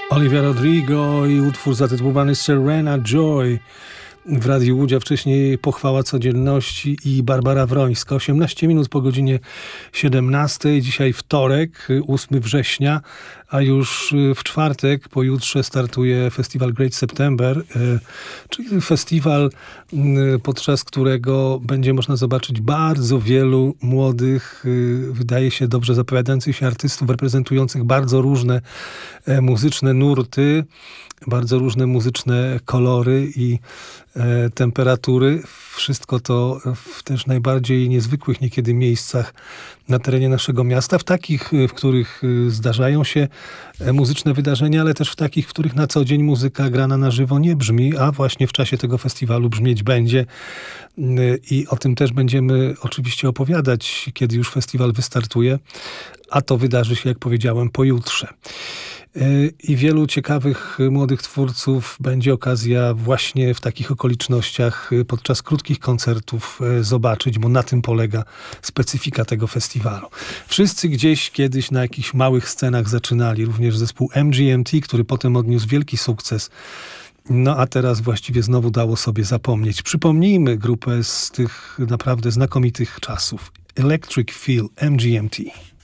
Olivia Rodrigo i utwór zatytułowany Serena Joy. W Radiu Łódzia wcześniej Pochwała Codzienności i Barbara Wrońska. 18 minut po godzinie 17. Dzisiaj wtorek, 8 września, a już w czwartek, pojutrze startuje festiwal Great September, czyli festiwal, podczas którego będzie można zobaczyć bardzo wielu młodych, wydaje się dobrze zapowiadających się artystów, reprezentujących bardzo różne muzyczne nurty, bardzo różne muzyczne kolory i temperatury. Wszystko to w też najbardziej niezwykłych niekiedy miejscach na terenie naszego miasta. W takich, w których zdarzają się muzyczne wydarzenia, ale też w takich, w których na co dzień muzyka grana na żywo nie brzmi, a właśnie w czasie tego festiwalu brzmieć będzie. I o tym też będziemy oczywiście opowiadać, kiedy już festiwal wystartuje, a to wydarzy się, jak powiedziałem, pojutrze. I wielu ciekawych młodych twórców będzie okazja właśnie w takich okolicznościach podczas krótkich koncertów zobaczyć, bo na tym polega specyfika tego festiwalu. Wszyscy gdzieś kiedyś na jakichś małych scenach zaczynali, również zespół MGMT, który potem odniósł wielki sukces. No a teraz właściwie znowu dało sobie zapomnieć. Przypomnijmy grupę z tych naprawdę znakomitych czasów. Electric Feel, MGMT.